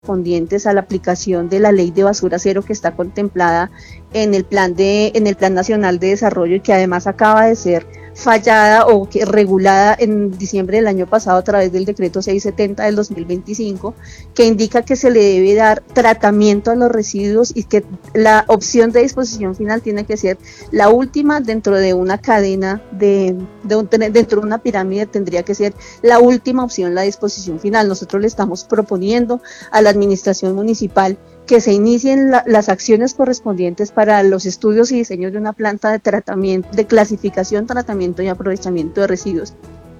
correspondientes a la aplicación de la ley de basura cero que está contemplada en el plan nacional de desarrollo y que además acaba de ser fallada o que regulada en diciembre del año pasado a través del decreto 670 del 2025, que indica que se le debe dar tratamiento a los residuos y que la opción de disposición final tiene que ser la última dentro de una cadena, dentro de una pirámide tendría que ser la última opción, la disposición final. Nosotros le estamos proponiendo a la administración municipal que se inicien las acciones correspondientes para los estudios y diseños de una planta de tratamiento, de clasificación, tratamiento y aprovechamiento de residuos.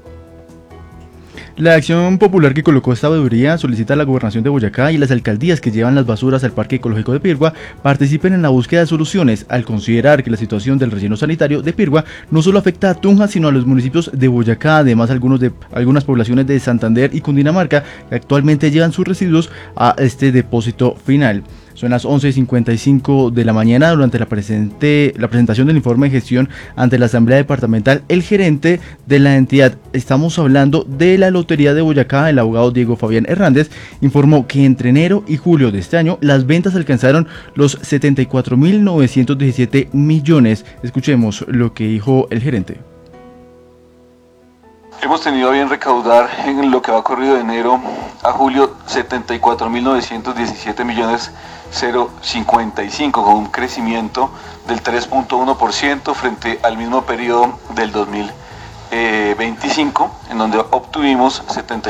La Acción Popular que colocó esta veeduría solicita a la Gobernación de Boyacá y las alcaldías que llevan las basuras al Parque Ecológico de Pirgua participen en la búsqueda de soluciones, al considerar que la situación del relleno sanitario de Pirgua no solo afecta a Tunja, sino a los municipios de Boyacá, además algunas poblaciones de Santander y Cundinamarca que actualmente llevan sus residuos a este depósito final. Son las 11:55 de la mañana. Durante la presentación del informe de gestión ante la Asamblea Departamental, el gerente de la entidad, estamos hablando de la Lotería de Boyacá, el abogado Diego Fabián Hernández, informó que entre enero y julio de este año las ventas alcanzaron los 74.917 millones. Escuchemos lo que dijo el gerente. Hemos tenido a bien recaudar en lo que va corrido de enero a julio 74.917 millones 055, con un crecimiento del 3.1% frente al mismo periodo del 2025, en donde obtuvimos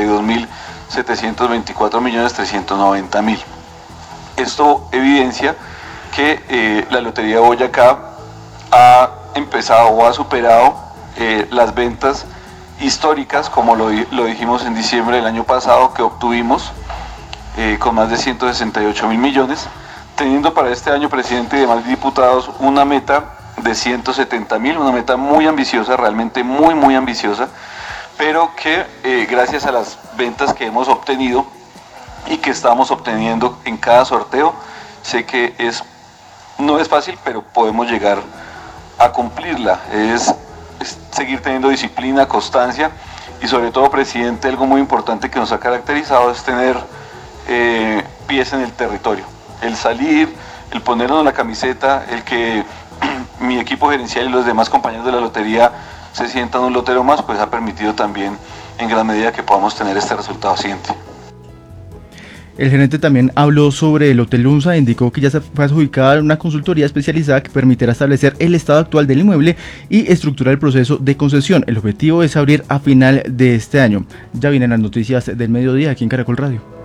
72.724 millones 390 mil. Esto evidencia que la Lotería de Boyacá ha empezado o ha superado las ventas históricas, como lo dijimos en diciembre del año pasado, que obtuvimos con más de 168 mil millones, teniendo para este año, presidente y demás diputados, una meta de 170 mil, una meta muy ambiciosa, realmente muy ambiciosa, pero que gracias a las ventas que hemos obtenido y que estamos obteniendo en cada sorteo, sé que no es fácil, pero podemos llegar a cumplirla. Es seguir teniendo disciplina, constancia y sobre todo, presidente, algo muy importante que nos ha caracterizado es tener pies en el territorio, el salir, el ponernos la camiseta, el que mi equipo gerencial y los demás compañeros de la lotería se sientan un lotero más, pues ha permitido también en gran medida que podamos tener este resultado siguiente. El gerente también habló sobre el Hotel Unza, indicó que ya se fue adjudicada una consultoría especializada que permitirá establecer el estado actual del inmueble y estructurar el proceso de concesión. El objetivo es abrir a final de este año. Ya vienen las noticias del mediodía aquí en Caracol Radio.